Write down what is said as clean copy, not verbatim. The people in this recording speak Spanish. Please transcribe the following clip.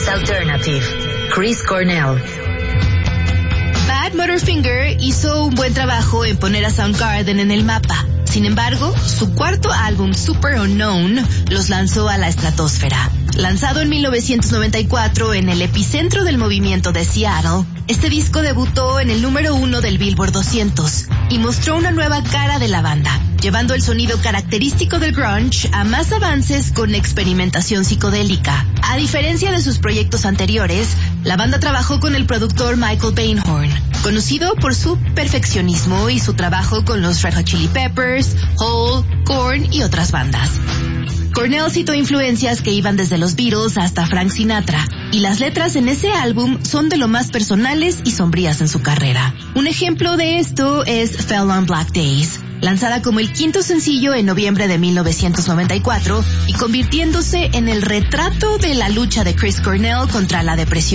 Dance Alternative, Chris Cornell. Badmotorfinger hizo un buen trabajo en poner a Soundgarden en el mapa. Sin embargo, su cuarto álbum, Super Unknown, los lanzó a la estratosfera. Lanzado en 1994 en el epicentro del movimiento de Seattle, este disco debutó en el número 1 del Billboard 200 y mostró una nueva cara de la banda, llevando el sonido característico del grunge a más avances con experimentación psicodélica. A diferencia de sus proyectos anteriores, la banda trabajó con el productor Michael Bainhorn, conocido por su perfeccionismo y su trabajo con los Red Hot Chili Peppers, Hole, Korn y otras bandas. Cornell citó influencias que iban desde los Beatles hasta Frank Sinatra, y las letras en ese álbum son de lo más personales y sombrías en su carrera. Un ejemplo de esto es Fell on Black Days, lanzada como el quinto sencillo en noviembre de 1994 y convirtiéndose en el retrato de la lucha de Chris Cornell contra la depresión